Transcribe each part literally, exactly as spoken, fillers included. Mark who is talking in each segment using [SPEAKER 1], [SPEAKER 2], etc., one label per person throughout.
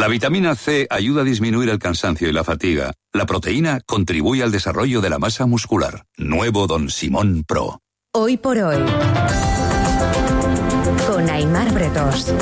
[SPEAKER 1] La vitamina C ayuda a disminuir el cansancio y la fatiga. La proteína contribuye al desarrollo de la masa muscular. Nuevo Don Simón Pro.
[SPEAKER 2] Hoy por hoy, con Aimar Bretos.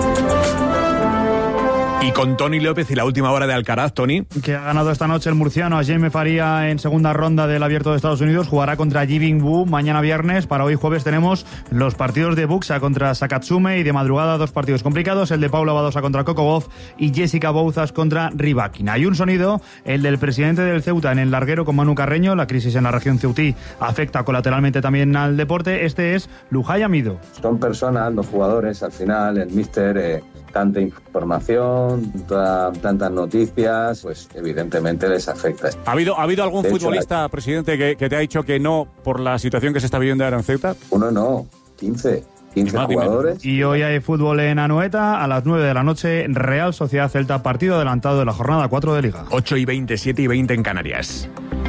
[SPEAKER 3] Y con Tony López y la última hora de Alcaraz, Tony.
[SPEAKER 4] Que ha ganado esta noche el murciano a Jaime Faría en segunda ronda del Abierto de Estados Unidos. Jugará contra Jibing Wu mañana viernes. Para hoy jueves tenemos los partidos de Buxa contra Sakatsume y de madrugada dos partidos complicados. El de Paula Badosa contra Coco Gauff y Jessica Bouzas contra Rybakina. Hay un sonido, el del presidente del Ceuta en el larguero con Manu Carreño. La crisis en la región ceutí afecta colateralmente también al deporte. Este es Lujay Amido.
[SPEAKER 5] Son personas, los jugadores, al final, el míster... Eh... tanta información, toda, tantas noticias, pues evidentemente les afecta.
[SPEAKER 6] ¿Ha habido, ¿ha habido algún
[SPEAKER 5] de
[SPEAKER 6] futbolista,
[SPEAKER 5] hecho, hay...
[SPEAKER 6] presidente, que, que te ha dicho que no por la situación que se está viviendo ahora en Ceuta?
[SPEAKER 5] Uno no, quince. quince
[SPEAKER 6] Ah,
[SPEAKER 5] jugadores.
[SPEAKER 4] Y hoy hay fútbol en Anoeta a las nueve de la noche, Real Sociedad Celta, partido adelantado de la jornada cuatro de Liga.
[SPEAKER 3] ocho y veinte, siete y veinte en Canarias.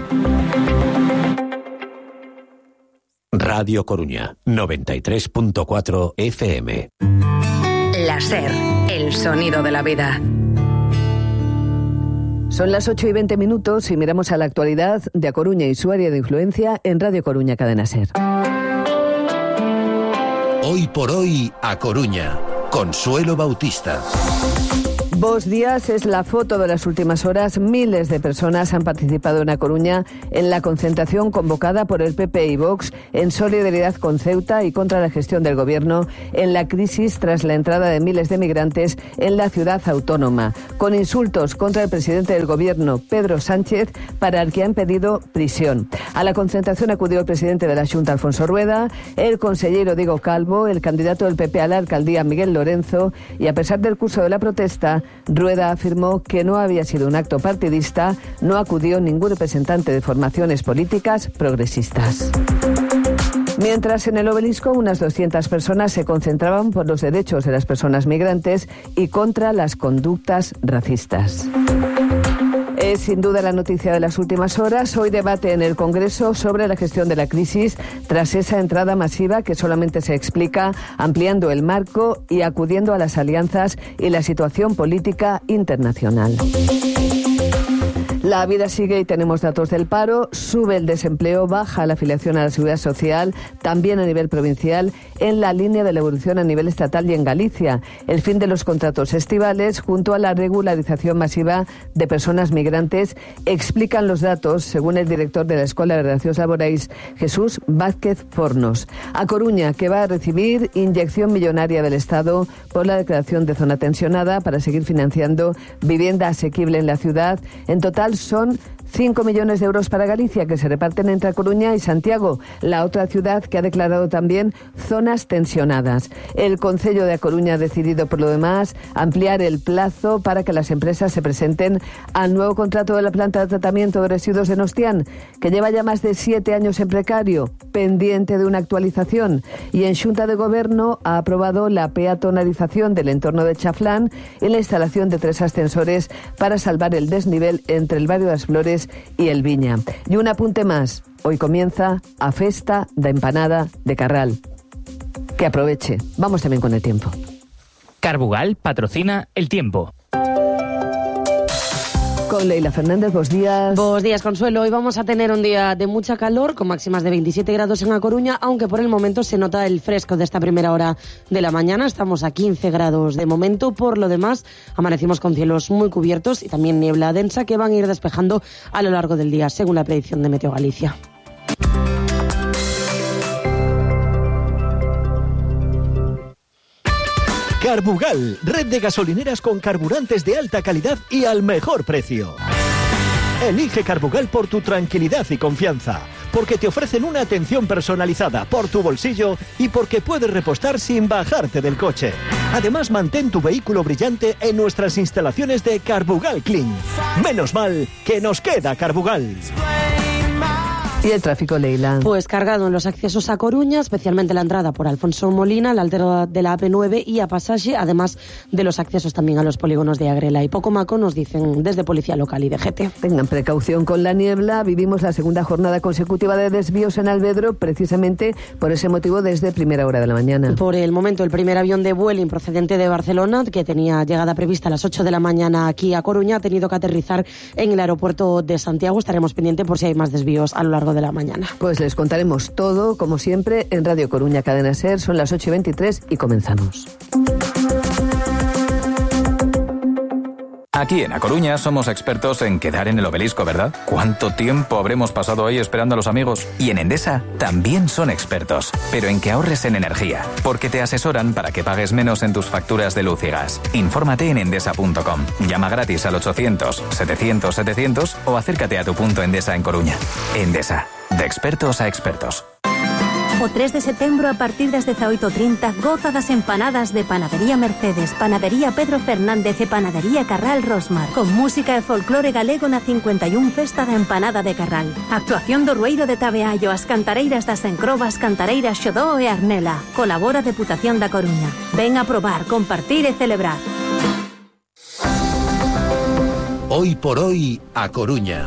[SPEAKER 7] Radio Coruña, noventa y tres punto cuatro F M.
[SPEAKER 2] La SER, el sonido de la vida.
[SPEAKER 8] Son las ocho y veinte minutos y miramos a la actualidad de A Coruña y su área de influencia en Radio Coruña Cadena SER.
[SPEAKER 7] Hoy por hoy, A Coruña. Consuelo Bautista.
[SPEAKER 8] Bos días es la foto de las últimas horas. Miles de personas han participado en A Coruña en la concentración convocada por el P P y Vox en solidaridad con Ceuta y contra la gestión del gobierno en la crisis tras la entrada de miles de migrantes en la ciudad autónoma, con insultos contra el presidente del gobierno, Pedro Sánchez, para el que han pedido prisión. A la concentración acudió el presidente de la Xunta, Alfonso Rueda, el consellero Diego Calvo, el candidato del P P a la alcaldía, Miguel Lorenzo, y a pesar del curso de la protesta, Rueda afirmó que no había sido un acto partidista, no acudió ningún representante de formaciones políticas progresistas. Mientras en el Obelisco unas doscientas personas se concentraban por los derechos de las personas migrantes y contra las conductas racistas. Es sin duda la noticia de las últimas horas. Hoy debate en el Congreso sobre la gestión de la crisis tras esa entrada masiva que solamente se explica ampliando el marco y acudiendo a las alianzas y la situación política internacional. La vida sigue y tenemos datos del paro, sube el desempleo, baja la afiliación a la seguridad social, también a nivel provincial, en la línea de la evolución a nivel estatal y en Galicia. El fin de los contratos estivales, junto a la regularización masiva de personas migrantes, explican los datos, según el director de la Escuela de Relaciones Laborales, Jesús Vázquez Fornos. A Coruña, que va a recibir inyección millonaria del Estado por la declaración de zona tensionada para seguir financiando vivienda asequible en la ciudad. En total, son cinco millones de euros para Galicia, que se reparten entre A Coruña y Santiago, la otra ciudad que ha declarado también zonas tensionadas. El Concello de A Coruña ha decidido, por lo demás, ampliar el plazo para que las empresas se presenten al nuevo contrato de la planta de tratamiento de residuos de Nostián, que lleva ya más de siete años en precario, pendiente de una actualización. Y en Xunta de Gobierno ha aprobado la peatonalización del entorno de Chaflán y la instalación de tres ascensores para salvar el desnivel entre el barrio de las Flores y el Viña. Y un apunte más. Hoy comienza a Festa da Empanada de Carral. Que aproveche. Vamos también con el tiempo.
[SPEAKER 9] Carbugal patrocina el tiempo.
[SPEAKER 8] Con Leila Fernández, buenos días.
[SPEAKER 10] Buenos días, Consuelo. Hoy vamos a tener un día de mucha calor, con máximas de veintisiete grados en A Coruña, aunque por el momento se nota el fresco de esta primera hora de la mañana. Estamos a quince grados de momento. Por lo demás, amanecimos con cielos muy cubiertos y también niebla densa que van a ir despejando a lo largo del día, según la predicción de Meteo Galicia.
[SPEAKER 11] Carbugal, red de gasolineras con carburantes de alta calidad y al mejor precio. Elige Carbugal por tu tranquilidad y confianza, porque te ofrecen una atención personalizada por tu bolsillo y porque puedes repostar sin bajarte del coche. Además, mantén tu vehículo brillante en nuestras instalaciones de Carbugal Clean. Menos mal que nos queda Carbugal.
[SPEAKER 8] ¿Y el tráfico, Leila?
[SPEAKER 10] Pues cargado en los accesos a Coruña, especialmente la entrada por Alfonso Molina, la altera de la A P nueve y a Pasaje, además de los accesos también a los polígonos de Agrela y Pocomaco, nos dicen desde Policía Local y D G T.
[SPEAKER 8] Tengan precaución con la niebla. Vivimos la segunda jornada consecutiva de desvíos en Alvedro, precisamente por ese motivo desde primera hora de la mañana.
[SPEAKER 10] Por el momento, el primer avión de Vueling procedente de Barcelona, que tenía llegada prevista a las ocho de la mañana aquí a Coruña, ha tenido que aterrizar en el aeropuerto de Santiago. Estaremos pendientes por si hay más desvíos a lo largo de la mañana.
[SPEAKER 8] Pues les contaremos todo, como siempre, en Radio Coruña Cadena Ser. Son las ocho y veintitrés y comenzamos.
[SPEAKER 12] Aquí en A Coruña somos expertos en quedar en el Obelisco, ¿verdad? ¿Cuánto tiempo habremos pasado ahí esperando a los amigos? Y en Endesa también son expertos, pero en que ahorres en energía, porque te asesoran para que pagues menos en tus facturas de luz y gas. Infórmate en endesa punto com. Llama gratis al ochocientos, setecientos, setecientos o acércate a tu punto Endesa en Coruña. Endesa, de expertos a expertos.
[SPEAKER 13] O tres de setembro, a partir das dezaoito e trinta, goza das empanadas de Panadería Mercedes, Panadería Pedro Fernández e Panadería Carral Rosmar, con música e folclore galego na cincuenta e un Festa da Empanada de Carral. Actuación do Rueiro de Tabeallo, as cantareiras das Encrobas, Cantareiras Xodó e Arnela. Colabora a Deputación da Coruña. Ven a probar, compartir e celebrar.
[SPEAKER 7] Hoy por hoy, A Coruña.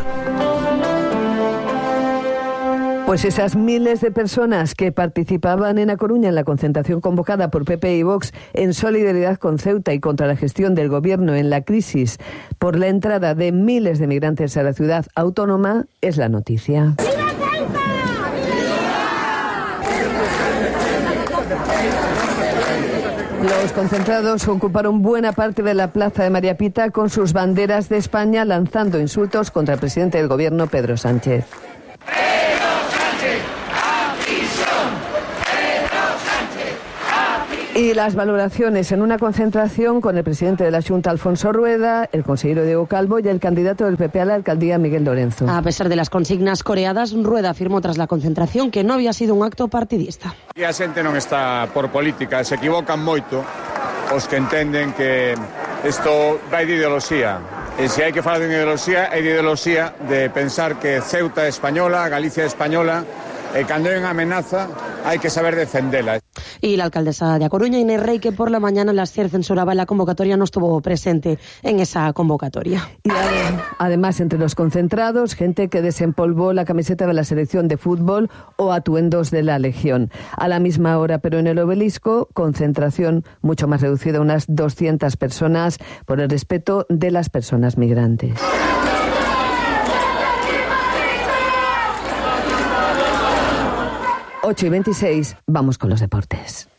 [SPEAKER 8] Pues esas miles de personas que participaban en A Coruña en la concentración convocada por P P y Vox en solidaridad con Ceuta y contra la gestión del gobierno en la crisis por la entrada de miles de migrantes a la ciudad autónoma es la noticia. Los concentrados ocuparon buena parte de la plaza de María Pita con sus banderas de España, lanzando insultos contra el presidente del gobierno, Pedro Sánchez. Y las valoraciones en una concentración con el presidente de la Xunta, Alfonso Rueda, el consejero Diego Calvo y el candidato del P P a la alcaldía, Miguel Lorenzo.
[SPEAKER 10] A pesar de las consignas coreadas, Rueda afirmó tras la concentración que no había sido un acto partidista.
[SPEAKER 6] E a xente non está por política, se equivocan moito os que entenden que isto vai de ideoloxía. E se hai que falar de ideoloxía, é de ideoloxía de pensar que Ceuta é española, Galicia é española, e cando hai unha amenaza hai que saber defendela.
[SPEAKER 10] Y la alcaldesa de A Coruña, Inés Rey, que por la mañana la SER censuraba la convocatoria, no estuvo presente en esa convocatoria.
[SPEAKER 8] Y además, entre los concentrados, gente que desempolvó la camiseta de la selección de fútbol o atuendos de la Legión. A la misma hora, pero en el Obelisco, concentración mucho más reducida, unas doscientas personas, por el respeto de las personas migrantes. ocho y veintiséis, vamos con los deportes.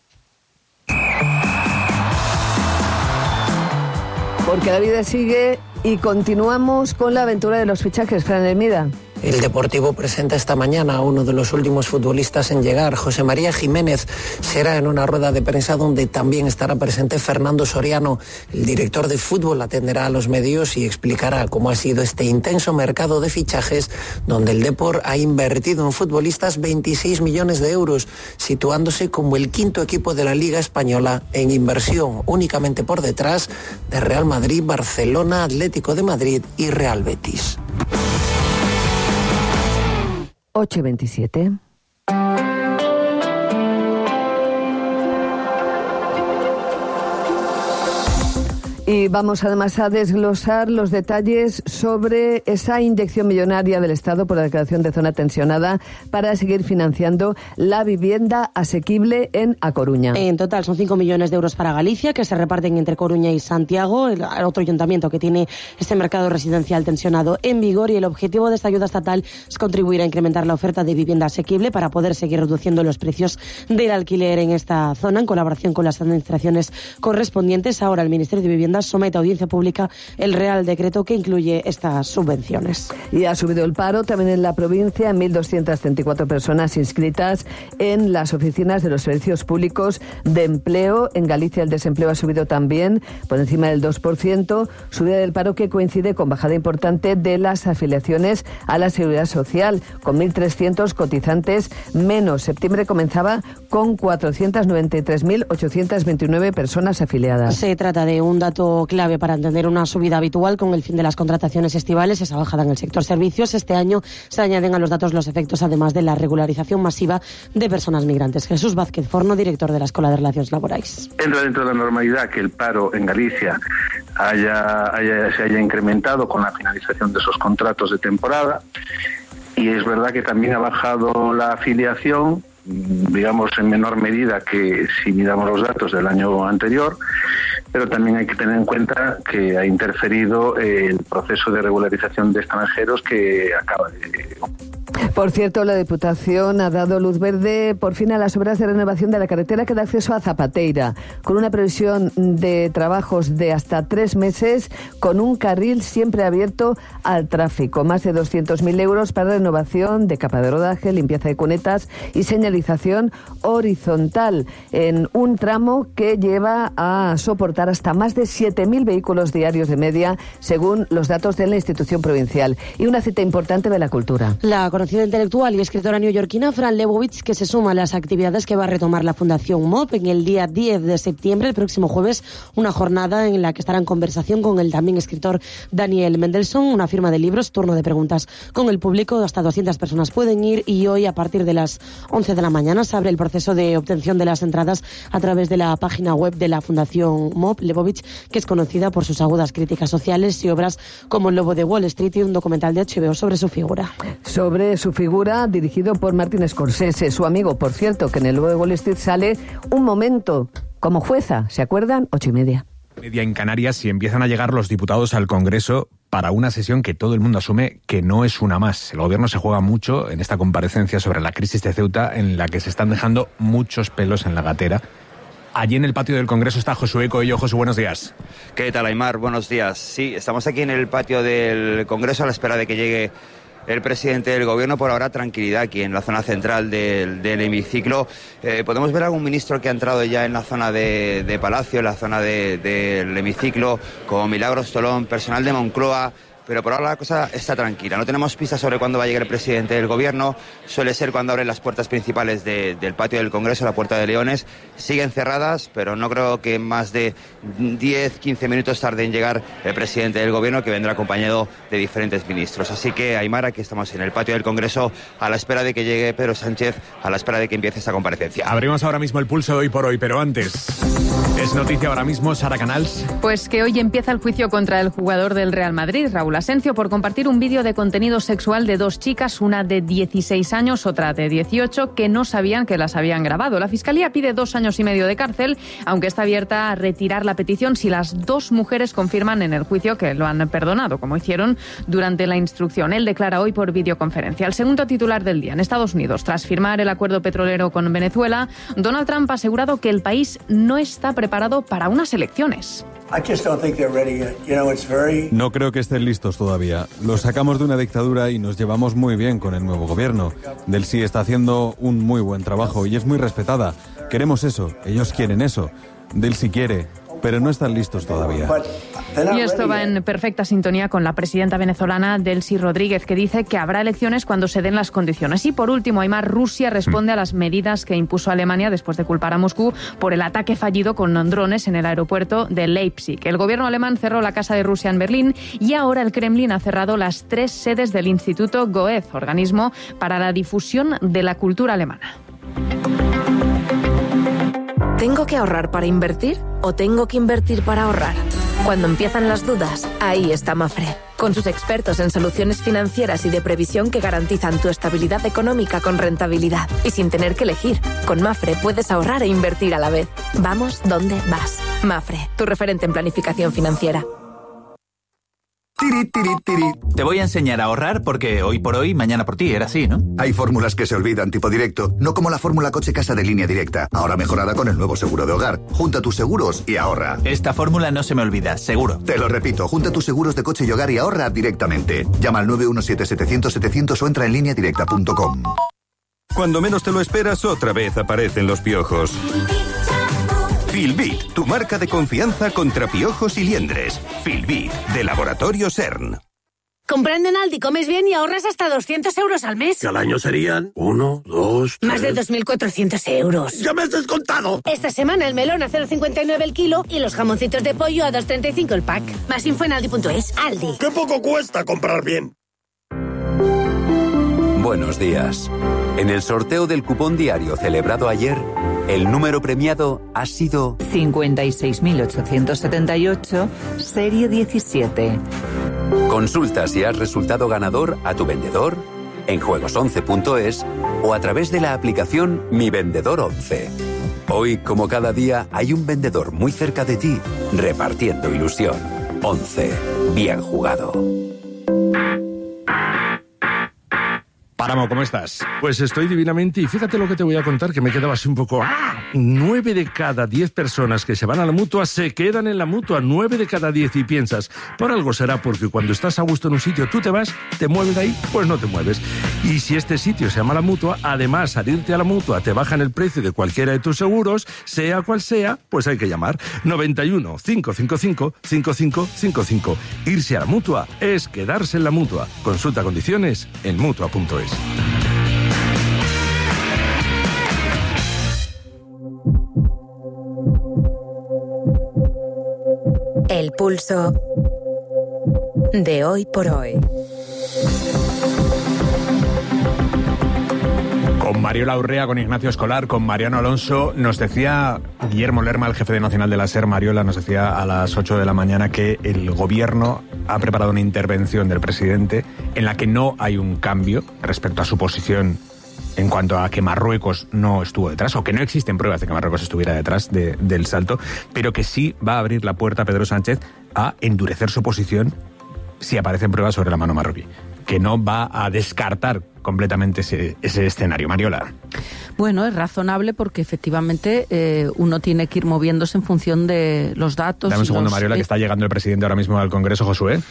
[SPEAKER 8] Porque la vida sigue y continuamos con la aventura de los fichajes. Fran Hermida.
[SPEAKER 14] El Deportivo presenta esta mañana a uno de los últimos futbolistas en llegar. José María Jiménez será en una rueda de prensa donde también estará presente Fernando Soriano. El director de fútbol atenderá a los medios y explicará cómo ha sido este intenso mercado de fichajes donde el Depor ha invertido en futbolistas veintiséis millones de euros, situándose como el quinto equipo de la Liga Española en inversión, únicamente por detrás de Real Madrid, Barcelona, Atlético de Madrid y Real Betis.
[SPEAKER 8] ocho y veintisiete. Y vamos además a desglosar los detalles sobre esa inyección millonaria del Estado por la declaración de zona tensionada para seguir financiando la vivienda asequible en A Coruña.
[SPEAKER 10] En total son cinco millones de euros para Galicia, que se reparten entre Coruña y Santiago, el otro ayuntamiento que tiene este mercado residencial tensionado en vigor, y el objetivo de esta ayuda estatal es contribuir a incrementar la oferta de vivienda asequible para poder seguir reduciendo los precios del alquiler en esta zona, en colaboración con las administraciones correspondientes. Ahora el Ministerio de Vivienda somete a audiencia pública el Real Decreto que incluye estas subvenciones.
[SPEAKER 8] Y ha subido el paro también en la provincia, mil doscientas treinta y cuatro personas inscritas en las oficinas de los servicios públicos de empleo. En Galicia el desempleo ha subido también por encima del dos por ciento, subida del paro que coincide con bajada importante de las afiliaciones a la Seguridad Social, con mil trescientos cotizantes menos. Septiembre comenzaba con cuatrocientas noventa y tres mil ochocientas veintinueve personas afiliadas.
[SPEAKER 10] Se trata de un dato dato clave para entender una subida habitual con el fin de las contrataciones estivales, esa bajada en el sector servicios. Este año se añaden a los datos los efectos, además de la regularización masiva de personas migrantes. Jesús Vázquez Forno, director de la Escuela de Relaciones Laborais.
[SPEAKER 15] Entra dentro de la normalidad que el paro en Galicia haya, haya, se haya incrementado con la finalización de esos contratos de temporada, y es verdad que también ha bajado la afiliación, digamos en menor medida que si miramos los datos del año anterior, pero también hay que tener en cuenta que ha interferido el proceso de regularización de extranjeros que acaba de...
[SPEAKER 8] Por cierto, la Diputación ha dado luz verde por fin a las obras de renovación de la carretera que da acceso a Zapateira, con una previsión de trabajos de hasta tres meses, con un carril siempre abierto al tráfico. Más de doscientos mil euros para renovación de capa de rodaje, limpieza de cunetas y señalización horizontal en un tramo que lleva a soportar hasta más de siete mil vehículos diarios de media, según los datos de la institución provincial. Y una cita importante de la cultura.
[SPEAKER 10] La conocida intelectual y escritora neoyorquina Fran Lebowitz, que se suma a las actividades que va a retomar la Fundación M O P en el día diez de septiembre, el próximo jueves, una jornada en la que estará en conversación con el también escritor Daniel Mendelssohn, una firma de libros, turno de preguntas con el público, hasta doscientas personas pueden ir, y hoy a partir de las once de la mañana se abre el proceso de obtención de las entradas a través de la página web de la Fundación M O P. Lebowitz, que es conocida por sus agudas críticas sociales y obras como El Lobo de Wall Street y un documental de H B O sobre su figura.
[SPEAKER 8] Sobre su figura, dirigido por Martin Scorsese, su amigo, por cierto, que en El Lobo de Wall Street sale un momento como jueza, ¿se acuerdan? Ocho y media.
[SPEAKER 3] Media en Canarias, y empiezan a llegar los diputados al Congreso para una sesión que todo el mundo asume que no es una más. El gobierno se juega mucho en esta comparecencia sobre la crisis de Ceuta, en la que se están dejando muchos pelos en la gatera. Allí en el patio del Congreso está Josué Coello. Josué, buenos días.
[SPEAKER 16] ¿Qué tal, Aymar? Buenos días. Sí, estamos aquí en el patio del Congreso a la espera de que llegue el presidente del gobierno. Por ahora, tranquilidad aquí en la zona central del, del hemiciclo. Eh, podemos ver a algún ministro que ha entrado ya en la zona de, de Palacio, en la zona de, del hemiciclo, como Milagros Tolón, personal de Moncloa. Pero por ahora la cosa está tranquila. No tenemos pistas sobre cuándo va a llegar el presidente del gobierno. Suele ser cuando abren las puertas principales de, del patio del Congreso, la Puerta de Leones. Siguen cerradas, pero no creo que más de diez, quince minutos tarde en llegar el presidente del gobierno, que vendrá acompañado de diferentes ministros. Así que, Aymara, aquí estamos en el patio del Congreso a la espera de que llegue Pedro Sánchez, a la espera de que empiece esta comparecencia.
[SPEAKER 3] Abrimos ahora mismo el pulso de hoy por hoy, pero antes, es noticia ahora mismo, Sara Canals.
[SPEAKER 17] Pues que hoy empieza el juicio contra el jugador del Real Madrid, Raúl Asencio, por compartir un vídeo de contenido sexual de dos chicas, una de dieciséis años, otra de dieciocho, que no sabían que las habían grabado. La Fiscalía pide dos años y medio de cárcel, aunque está abierta a retirar la petición si las dos mujeres confirman en el juicio que lo han perdonado, como hicieron durante la instrucción. Él declara hoy por videoconferencia. El segundo titular del día. En Estados Unidos, tras firmar el acuerdo petrolero con Venezuela, Donald Trump ha asegurado que el país no está preparado para unas elecciones.
[SPEAKER 18] No creo que estén listos todavía. Los sacamos de una dictadura y nos llevamos muy bien con el nuevo gobierno. Delcy está haciendo un muy buen trabajo y es muy respetada. Queremos eso, ellos quieren eso. Delcy quiere, pero no están listos todavía.
[SPEAKER 17] Y esto va en perfecta sintonía con la presidenta venezolana Delcy Rodríguez, que dice que habrá elecciones cuando se den las condiciones. Y por último, Aymar, Rusia responde a las medidas que impuso Alemania después de culpar a Moscú por el ataque fallido con drones en el aeropuerto de Leipzig. El gobierno alemán cerró la Casa de Rusia en Berlín y ahora el Kremlin ha cerrado las tres sedes del Instituto Goethe, organismo para la difusión de la cultura alemana.
[SPEAKER 19] ¿Tengo que ahorrar para invertir o tengo que invertir para ahorrar? Cuando empiezan las dudas, ahí está Mafre, con sus expertos en soluciones financieras y de previsión que garantizan tu estabilidad económica con rentabilidad y sin tener que elegir. Con Mafre puedes ahorrar e invertir a la vez. Vamos donde vas. Mafre, tu referente en planificación financiera.
[SPEAKER 20] Tiri, tiri, tiri. Te voy a enseñar a ahorrar porque hoy por hoy, mañana por ti, era así, ¿no?
[SPEAKER 21] Hay fórmulas que se olvidan, tipo directo, no como la fórmula coche-casa de Línea Directa, ahora mejorada con el nuevo seguro de hogar. Junta tus seguros y ahorra.
[SPEAKER 20] Esta fórmula no se me olvida, seguro.
[SPEAKER 21] Te lo repito, junta tus seguros de coche y hogar y ahorra directamente. Llama al nueve uno siete, setecientos, setecientos o entra en línea directa punto com.
[SPEAKER 22] Cuando menos te lo esperas, otra vez aparecen los piojos. Filbit, tu marca de confianza contra piojos y liendres. Filbit, de Laboratorio S E R N.
[SPEAKER 1] Comprando en Aldi comes bien y ahorras hasta doscientos euros al mes.
[SPEAKER 5] Que al año serían uno, dos, tres...
[SPEAKER 1] Más de dos mil cuatrocientos euros.
[SPEAKER 5] ¡Ya me has descontado!
[SPEAKER 1] Esta semana el melón a cero coma cincuenta y nueve el kilo y los jamoncitos de pollo a dos coma treinta y cinco el pack. Más info en aldi punto es. Aldi.
[SPEAKER 5] ¡Qué poco cuesta comprar bien!
[SPEAKER 23] Buenos días. En el sorteo del cupón diario celebrado ayer, el número premiado ha sido
[SPEAKER 24] cincuenta y seis mil ochocientos setenta y ocho, serie diecisiete.
[SPEAKER 23] Consulta si has resultado ganador a tu vendedor, en juegos once punto es o a través de la aplicación Mi Vendedor once. Hoy, como cada día, hay un vendedor muy cerca de ti, repartiendo ilusión. once. Bien jugado.
[SPEAKER 3] Páramo, ¿cómo estás?
[SPEAKER 25] Pues estoy divinamente y fíjate lo que te voy a contar, que me quedaba así un poco... ¡Ah! Nueve de cada diez personas que se van a la Mutua se quedan en la Mutua. Nueve de cada diez y piensas, por algo será, porque cuando estás a gusto en un sitio tú te vas, te mueves de ahí, pues no te mueves. Y si este sitio se llama la Mutua, además al irte a la Mutua te bajan el precio de cualquiera de tus seguros, sea cual sea, pues hay que llamar. noventa y uno, cinco cinco cinco, cinco cinco cinco cinco. Irse a la Mutua es quedarse en la Mutua. Consulta condiciones en mutua punto es.
[SPEAKER 2] El pulso de hoy por hoy.
[SPEAKER 3] Con Mariola Urrea, con Ignacio Escolar, con Mariano Alonso, nos decía Guillermo Lerma, el jefe nacional de la SER, Mariola, nos decía a las ocho de la mañana que el gobierno ha preparado una intervención del presidente en la que no hay un cambio respecto a su posición en cuanto a que Marruecos no estuvo detrás, o que no existen pruebas de que Marruecos estuviera detrás de, del salto, pero que sí va a abrir la puerta a Pedro Sánchez a endurecer su posición si aparecen pruebas sobre la mano marroquí, que no va a descartar completamente ese, ese escenario. Mariola.
[SPEAKER 26] Bueno, es razonable porque efectivamente eh, uno tiene que ir moviéndose en función de los datos.
[SPEAKER 3] Dame un segundo,
[SPEAKER 26] los...
[SPEAKER 3] Mariola, que está llegando el presidente ahora mismo al Congreso, Josué.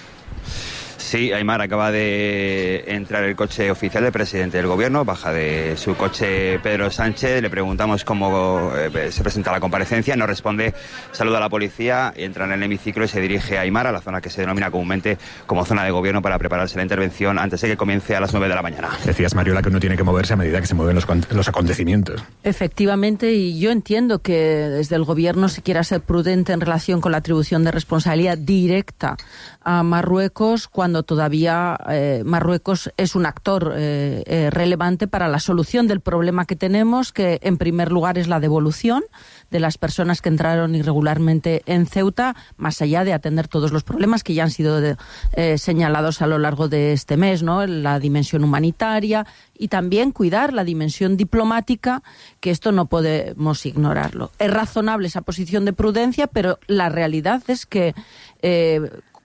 [SPEAKER 16] Sí, Aymar, acaba de entrar el coche oficial del presidente del gobierno, baja de su coche Pedro Sánchez, le preguntamos cómo eh, se presenta la comparecencia, nos responde, saluda a la policía, entra en el hemiciclo y se dirige a Aymar, a la zona que se denomina comúnmente como zona de gobierno, para prepararse la intervención antes de que comience a las nueve de la mañana.
[SPEAKER 3] Decías, Mariola, que uno tiene que moverse a medida que se mueven los, los acontecimientos.
[SPEAKER 26] Efectivamente, y yo entiendo que desde el gobierno se quiera ser prudente en relación con la atribución de responsabilidad directa a Marruecos, cuando todavía eh, Marruecos es un actor eh, eh, relevante para la solución del problema que tenemos, que en primer lugar es la devolución de las personas que entraron irregularmente en Ceuta, más allá de atender todos los problemas que ya han sido de, eh, señalados a lo largo de este mes, ¿no? La dimensión humanitaria y también cuidar la dimensión diplomática, que esto no podemos ignorarlo. Es razonable esa posición de prudencia, pero la realidad es que eh,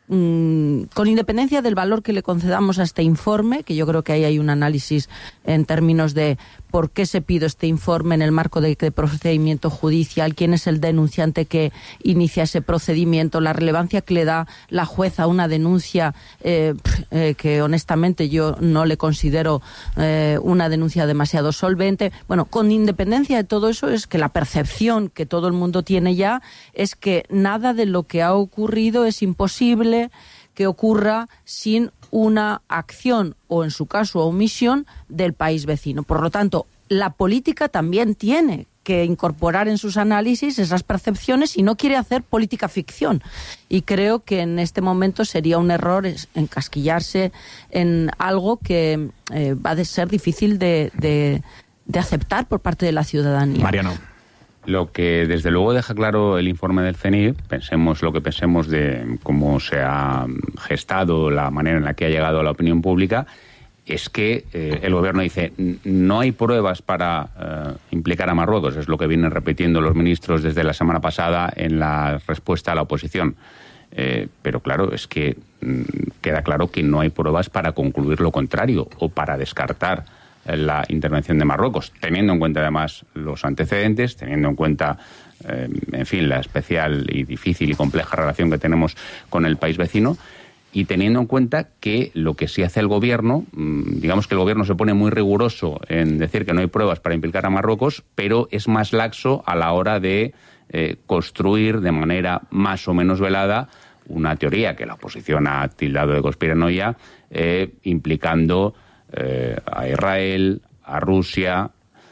[SPEAKER 26] con independencia del valor que le concedamos a este informe, que yo creo que ahí hay un análisis en términos de por qué se pide este informe en el marco de, de procedimiento judicial, quién es el denunciante que inicia ese procedimiento, la relevancia que le da la jueza a una denuncia eh, eh, que honestamente yo no le considero eh, una denuncia demasiado solvente. Bueno, con independencia de todo eso, es que la percepción que todo el mundo tiene ya es que nada de lo que ha ocurrido es imposible que ocurra sin una acción o, en su caso, omisión del país vecino. Por lo tanto, la política también tiene que incorporar en sus análisis esas percepciones y no quiere hacer política ficción. Y creo que en este momento sería un error encasquillarse en algo que eh, va a ser difícil de, de, de aceptar por parte de la ciudadanía.
[SPEAKER 3] Mariano.
[SPEAKER 27] Lo que desde luego deja claro el informe del C N I, pensemos lo que pensemos de cómo se ha gestado, la manera en la que ha llegado a la opinión pública, es que eh, el gobierno dice no hay pruebas para eh, implicar a Marruecos, es lo que vienen repitiendo los ministros desde la semana pasada en la respuesta a la oposición. Eh, pero claro, es que mm, queda claro que no hay pruebas para concluir lo contrario o para descartar la intervención de Marruecos, teniendo en cuenta además los antecedentes, teniendo en cuenta, eh, en fin, la especial y difícil y compleja relación que tenemos con el país vecino, y teniendo en cuenta que lo que sí hace el gobierno, digamos que el gobierno se pone muy riguroso en decir que no hay pruebas para implicar a Marruecos, pero es más laxo a la hora de eh, construir de manera más o menos velada una teoría que la oposición ha tildado de conspiranoia, eh, implicando eh, a Israel, a Rusia,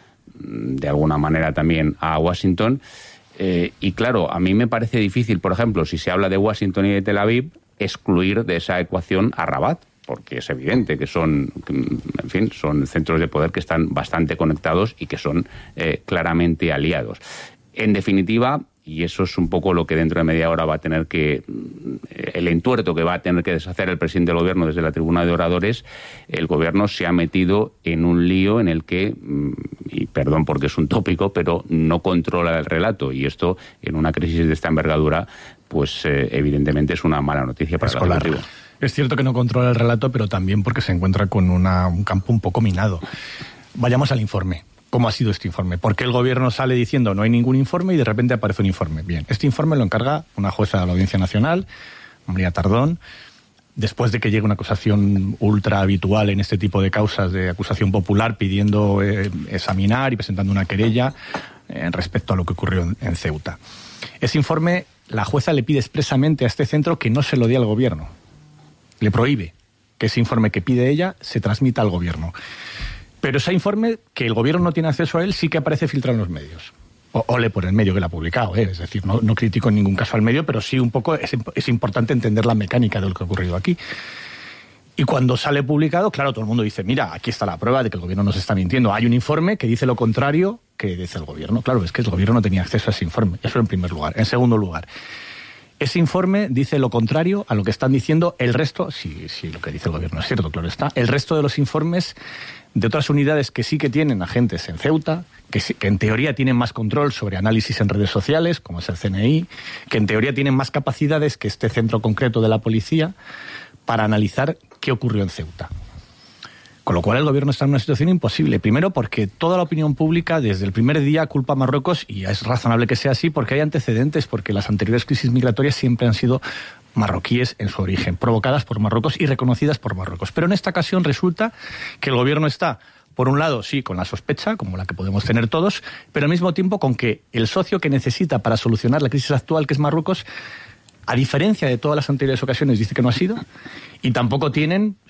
[SPEAKER 27] de alguna manera también a Washington. Eh, y claro, a mí me parece difícil, por ejemplo, si se habla de Washington y de Tel Aviv, excluir de esa ecuación a Rabat, porque es evidente que son, en fin, son centros de poder que están bastante conectados y que son eh, claramente aliados. En definitiva, y eso es un poco lo que dentro de media hora va a tener que, el entuerto que va a tener que deshacer el presidente del gobierno desde la tribuna de oradores, el gobierno se ha metido en un lío en el que, y perdón porque es un tópico, pero no controla el relato, y esto en una crisis de esta envergadura, pues eh, evidentemente es una mala noticia para el Ejecutivo.
[SPEAKER 4] Es cierto que no controla el relato, pero también porque se encuentra con una, un campo un poco minado. Vayamos al informe. ¿Cómo ha sido este informe? ¿Por qué el gobierno sale diciendo no hay ningún informe y de repente aparece un informe? Bien, este informe lo encarga una jueza de la Audiencia Nacional, María Tardón, después de que llegue una acusación ultra habitual en este tipo de causas de acusación popular, pidiendo eh, examinar y presentando una querella eh, respecto a lo que ocurrió en, en Ceuta. Ese informe, la jueza le pide expresamente a este centro que no se lo dé al gobierno. Le prohíbe que ese informe que pide ella se transmita al gobierno. Pero ese informe, que el gobierno no tiene acceso a él, sí que aparece filtrado en los medios. O, ole por el medio que lo ha publicado, ¿eh? Es decir, no, no critico en ningún caso al medio, pero sí un poco es, es importante entender la mecánica de lo que ha ocurrido aquí. Y cuando sale publicado, claro, todo el mundo dice, mira, aquí está la prueba de que el gobierno nos está mintiendo. Hay un informe que dice lo contrario que dice el gobierno. Claro, es que el gobierno no tenía acceso a ese informe. Eso en primer lugar. En segundo lugar, ese informe dice lo contrario a lo que están diciendo el resto, si, si lo que dice el gobierno es cierto, claro está, el resto de los informes de otras unidades que sí que tienen agentes en Ceuta, que, sí, que en teoría tienen más control sobre análisis en redes sociales, como es el C N I, que en teoría tienen más capacidades que este centro concreto de la policía para analizar qué ocurrió en Ceuta. Con lo cual el gobierno está en una situación imposible. Primero porque toda la opinión pública desde el primer día culpa a Marruecos, y es razonable que sea así porque hay antecedentes, porque las anteriores crisis migratorias siempre han sido marroquíes en su origen, provocadas por Marruecos y reconocidas por Marruecos. Pero en esta ocasión resulta que el gobierno está, por un lado, sí, con la sospecha, como la que podemos tener todos, pero al mismo tiempo con que el socio que necesita para solucionar la crisis actual, que es Marruecos, a diferencia de todas las anteriores ocasiones, dice que no ha sido, y tampoco tienen,